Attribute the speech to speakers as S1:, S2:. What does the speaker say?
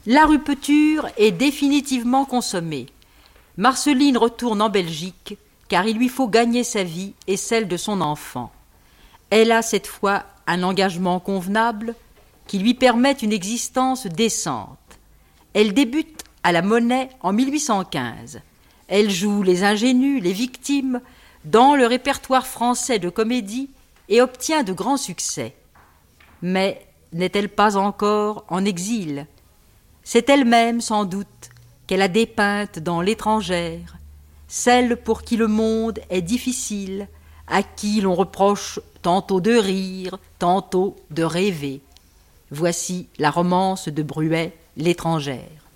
S1: La rupture est définitivement consommée. Marceline retourne en Belgique car il lui faut gagner sa vie et celle de son enfant. Elle a cette fois un engagement convenable qui lui permet une existence décente. Elle débute à la Monnaie en 1815. Elle joue les ingénues, les victimes, dans le répertoire français de comédie et obtient de grands succès. Mais n'est-elle pas encore en exil ? C'est elle-même, sans doute, qu'elle a dépeinte dans L'Étrangère, celle pour qui le monde est difficile, à qui l'on reproche tantôt de rire, tantôt de rêver. Voici la romance de Bruet, L'Étrangère.